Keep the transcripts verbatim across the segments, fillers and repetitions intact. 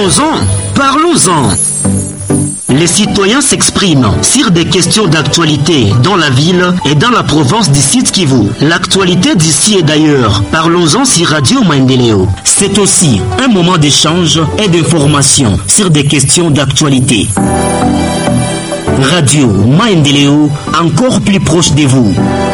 Parlons-en, parlons-en. Les citoyens s'expriment sur des questions d'actualité dans la ville et dans la province du Sud Kivu. L'actualité d'ici et d'ailleurs. Parlons-en sur Radio Maendeleo. C'est aussi un moment d'échange et d'information sur des questions d'actualité. Radio Maendeleo, encore plus proche de vous.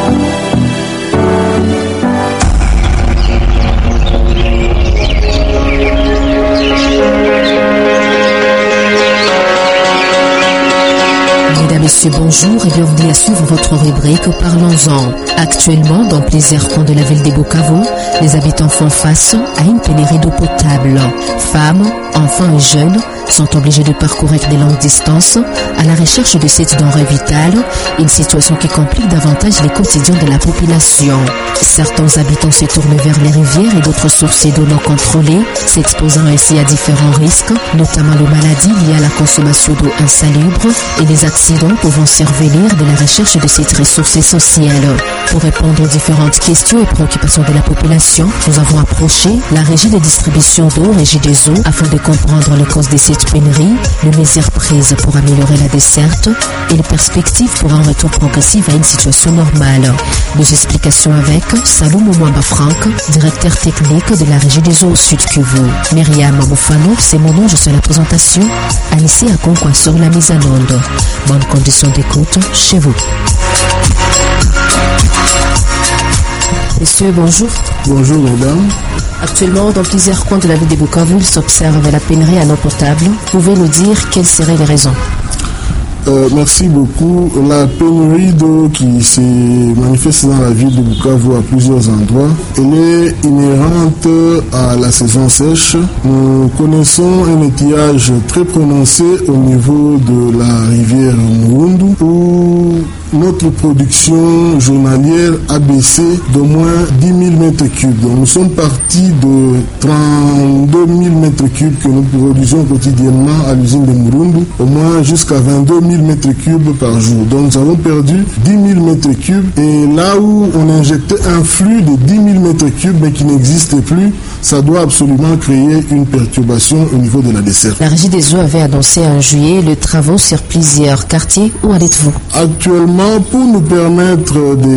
Messieurs, bonjour et bienvenue à suivre votre rubrique Parlons-en. Actuellement, dans plusieurs coins de la ville de Bukavu, les habitants font face à une pénurie d'eau potable. Femmes, enfants et jeunes sont obligés de parcourir des longues distances à la recherche de cette denrée vitale, une situation qui complique davantage les quotidiens de la population. Certains habitants se tournent vers les rivières et d'autres sources d'eau non contrôlées, s'exposant ainsi à différents risques, notamment les maladies liées à la consommation d'eau insalubre et les accidents pouvant survenir de la recherche de cette ressource essentielle. Pour répondre aux différentes questions et préoccupations de la population, nous avons approché la régie de distribution d'eau, Régie des eaux, afin de comprendre les causes de cette pénurie, les mesures prises pour améliorer la desserte et les perspectives pour un retour progressif à une situation normale. Nos explications avec Salou Mwamba Franck, directeur technique de la Régie des eaux au Sud Kivu. Myriam Moufano, c'est mon nom, je suis à la présentation. Anissé à Concoin sur la mise en onde. Bonne condition d'écoute chez vous. Messieurs, bonjour. Bonjour, mesdames. Actuellement, dans plusieurs coins de la ville de Bukavu, il s'observe la pénurie en eau potable. Pouvez nous dire quelles seraient les raisons? Euh, merci beaucoup. La pénurie d'eau qui se manifeste dans la ville de Bukavu à plusieurs endroits, elle est inhérente à la saison sèche. Nous connaissons un étiage très prononcé au niveau de la rivière Murundu où notre production journalière a baissé d'au moins dix mille mètres cubes. Donc nous sommes partis de trente-deux mille mètres cubes que nous produisons quotidiennement à l'usine de Murundu, au moins jusqu'à vingt-deux mille mètres cubes par jour. Donc nous avons perdu dix mille mètres cubes et là où on injectait un flux de dix mille mètres cubes mais qui n'existait plus, ça doit absolument créer une perturbation au niveau de la desserte. La Régie des eaux avait annoncé en juillet les travaux sur plusieurs quartiers. Où en êtes-vous? Actuellement, pour nous permettre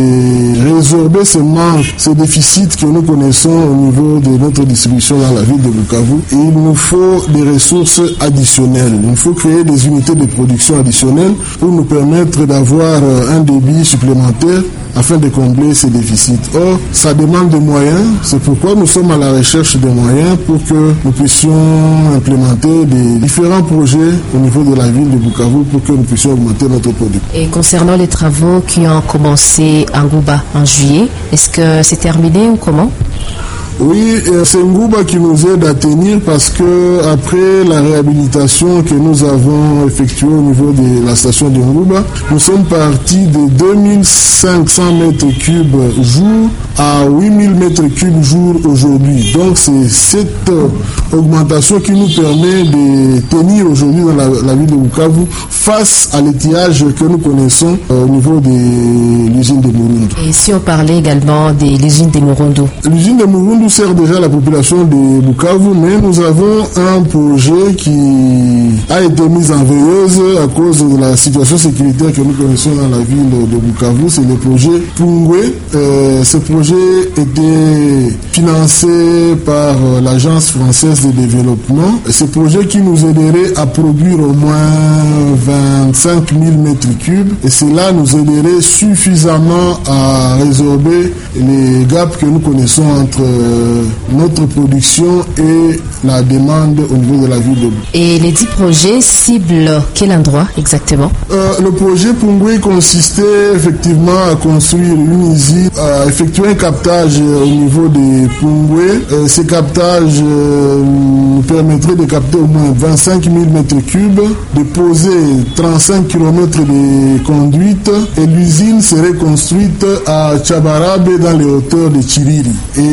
de résorber ce manque, ce déficit que nous connaissons au niveau de notre distribution dans la ville de Bukavu, il nous faut des ressources additionnelles. Il faut créer des unités de production additionnelles pour nous permettre d'avoir un débit supplémentaire afin de combler ces déficits. Or, ça demande des moyens. C'est pourquoi nous sommes à la recherche des moyens pour que nous puissions implémenter des différents projets au niveau de la ville de Bukavu pour que nous puissions augmenter notre produit. Et concernant les travaux qui ont commencé à Ngouba en juillet, est-ce que c'est terminé ou comment? Oui, c'est Ngouba qui nous aide à tenir parce que après la réhabilitation que nous avons effectuée au niveau de la station de Ngouba, nous sommes partis de deux mille cinq cents mètres cubes jour à huit mille mètres cubes jour aujourd'hui. Donc c'est cette augmentation qui nous permet de tenir aujourd'hui dans la, la ville de Bukavu face à l'étiage que nous connaissons euh, au niveau de l'usine de Murundu. Et si on parlait également de l'usine de Murundu? L'usine de Murundu sert déjà la population de Bukavu, mais nous avons un projet qui a été mis en veilleuse à cause de la situation sécuritaire que nous connaissons dans la ville de Bukavu. C'est le projet Pungwe. Euh, ce projet était financé par l'Agence française de développement. Ce projet qui nous aiderait à produire au moins vingt-cinq mille mètres cubes et cela nous aiderait suffisamment à résorber les gaps que nous connaissons entre notre production et la demande au niveau de la ville de Bukavu. Et les dix projets ciblent quel endroit exactement? euh, Le projet Pungwe consistait effectivement à construire une usine, à effectuer un captage au niveau des Pungwe. Euh, ces captages euh, nous permettraient de capter au moins vingt-cinq mille mètres cubes, de poser trente-cinq kilomètres de conduite et l'usine serait construite à Tchabarabe dans les hauteurs de Chiriri.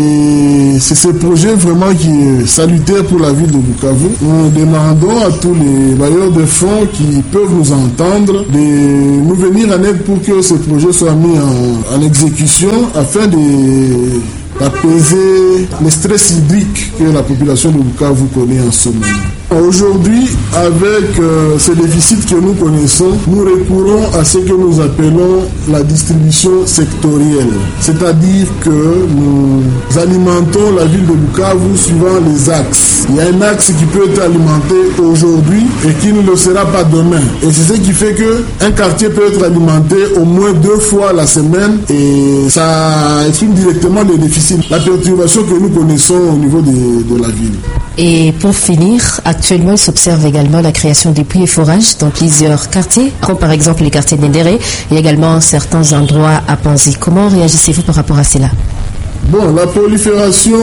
Et c'est ce projet vraiment qui est salutaire pour la ville de Bukavu. Nous demandons à tous les bailleurs de fonds qui peuvent nous entendre de nous venir en aide pour que ce projet soit mis en, en exécution afin de d'apaiser le stress hydrique que la population de Bukavu connaît en ce moment. Aujourd'hui, avec euh, ce déficit que nous connaissons, nous recourons à ce que nous appelons la distribution sectorielle. C'est-à-dire que nous alimentons la ville de Bukavu suivant les axes. Il y a un axe qui peut être alimenté aujourd'hui et qui ne le sera pas demain. Et c'est ce qui fait qu'un quartier peut être alimenté au moins deux fois la semaine et ça exprime directement les déficits, la perturbation que nous connaissons au niveau de, de la ville. Et pour finir, actuellement, il s'observe également la création des puits et forages dans plusieurs quartiers, comme par exemple les quartiers d'Endéré et également certains endroits à Panzi. Comment réagissez-vous par rapport à cela? Bon, la prolifération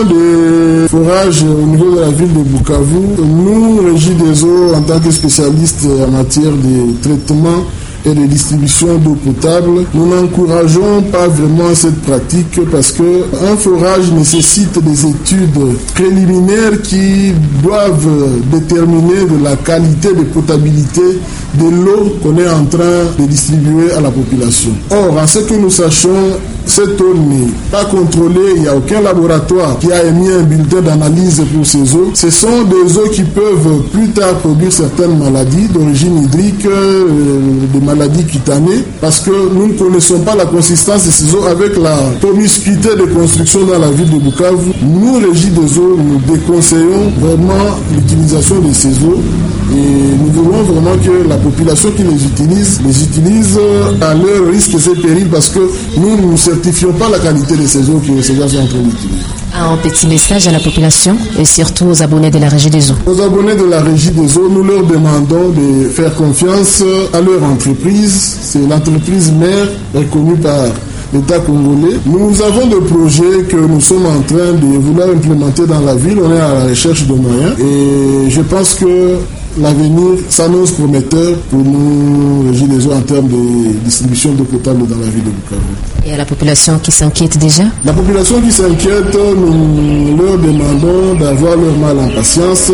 des forages au niveau de la ville de Bukavu, nous, Régie des eaux, en tant que spécialistes en matière de traitement et de distribution d'eau potable, nous n'encourageons pas vraiment cette pratique parce que un forage nécessite des études préliminaires qui doivent déterminer de la qualité de potabilité de l'eau qu'on est en train de distribuer à la population. Or, en ce que nous sachons, cette eau n'est pas contrôlée, il n'y a aucun laboratoire qui a émis un bulletin d'analyse pour ces eaux. Ce sont des eaux qui peuvent plus tard produire certaines maladies d'origine hydrique, euh, des maladies cutanées, parce que nous ne connaissons pas la consistance de ces eaux avec la promiscuité de construction dans la ville de Bukavu. Nous, Régie des eaux, nous déconseillons vraiment l'utilisation de ces eaux et nous voulons vraiment que la population qui les utilise, les utilise à leur risque et ses périls parce que nous ne certifions pas la qualité de ces eaux que ces gens sont en train d'utiliser. Un petit message à la population et surtout aux abonnés de la Régie des eaux. Aux abonnés de la Régie des eaux, nous leur demandons de faire confiance à leur entreprise. C'est l'entreprise mère reconnue par l'État congolais. Nous avons des projets que nous sommes en train de vouloir implémenter dans la ville. On est à la recherche de moyens et je pense que l'avenir s'annonce prometteur pour nous, Régie des eaux, en termes de distribution d'eau potable dans la ville de Bukavu. Et à la population qui s'inquiète déjà? La population qui s'inquiète, nous leur demandons d'avoir leur mal en patience.